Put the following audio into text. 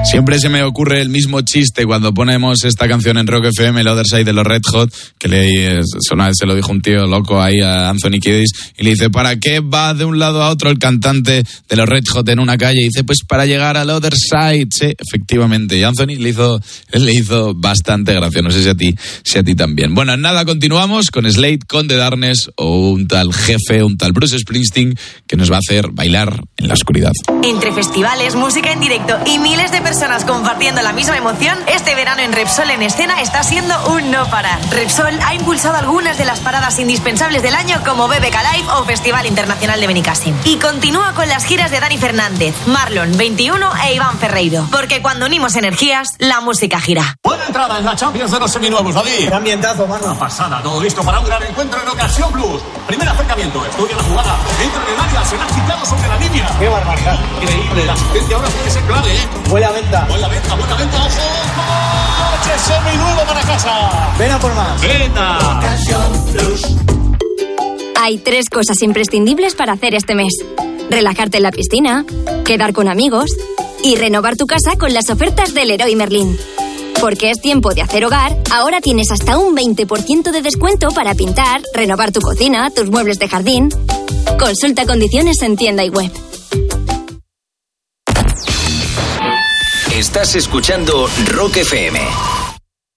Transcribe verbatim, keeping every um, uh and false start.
Siempre se me ocurre el mismo chiste cuando ponemos esta canción en Rock F M, el Other Side de los Red Hot, que le, una vez se lo dijo un tío loco ahí a Anthony Kiedis, y le dice, ¿para qué va de un lado a otro el cantante de los Red Hot en una calle? Y dice, pues para llegar al Other Side. Sí, efectivamente. Y Anthony le hizo, le hizo bastante gracia. No sé si a ti, si a ti también. Bueno, nada, continuamos con Slade, con The Darkness, o un tal jefe, un tal Bruce Springsteen, que nos va a hacer bailar en la oscuridad. Entre festivales, música en directo y miles de personas compartiendo la misma emoción, este verano en Repsol en escena está siendo un no parar. Repsol ha impulsado algunas de las paradas indispensables del año como B B K Live o Festival Internacional de Benicàssim. Y continúa con las giras de Dani Fernández, Marlon veintiuno e Iván Ferreiro. Porque cuando unimos energías, la música gira. Buena entrada en la Champions de los seminuevos, David. Qué ambientazo, mano. Una pasada, todo listo para un gran encuentro en Ocasión Plus. Primer acercamiento, estudia la jugada, entra en el área, se la ha quitado sobre la línea. Qué barbaridad. Increíble, la asistencia ahora tiene que ser clave, ¿eh? Buena venta. Buena venta, buena venta, ojo. ¡Coche seminuevo para casa! Ven a por más. ¡Venta! Ocasión Plus. Hay tres cosas imprescindibles para hacer este mes: relajarte en la piscina, quedar con amigos y renovar tu casa con las ofertas del Leroy Merlin. Porque es tiempo de hacer hogar, ahora tienes hasta un veinte por ciento de descuento para pintar, renovar tu cocina, tus muebles de jardín. Consulta condiciones en tienda y web. Estás escuchando Rock F M.